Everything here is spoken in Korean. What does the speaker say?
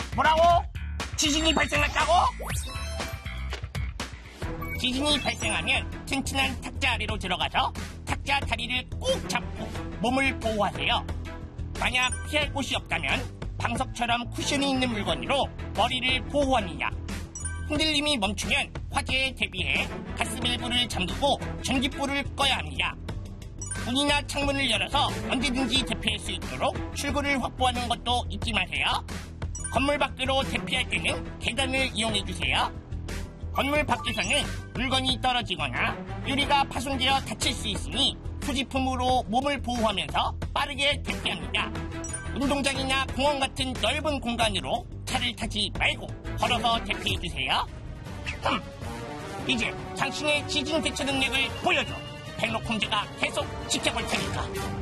뭐라고? 지진이 발생했다고? 지진이 발생하면 튼튼한 탁자 아래로 들어가서 탁자 다리를 꾹 잡고 몸을 보호하세요. 만약 피할 곳이 없다면 방석처럼 쿠션이 있는 물건으로 머리를 보호합니다. 흔들림이 멈추면 화재에 대비해 가스밸브를 잠그고 전기불을 꺼야 합니다. 문이나 창문을 열어서 언제든지 대피할 수 있도록 출구를 확보하는 것도 잊지 마세요. 건물 밖으로 대피할 때는 계단을 이용해주세요. 건물 밖에서는 물건이 떨어지거나 유리가 파손되어 다칠 수 있으니 소지품으로 몸을 보호하면서 빠르게 대피합니다. 운동장이나 공원 같은 넓은 공간으로 차를 타지 말고 걸어서 대피해주세요. 이제 당신의 지진 대처 능력을 보여줘. 백록홍제가 계속 지켜볼 테니까.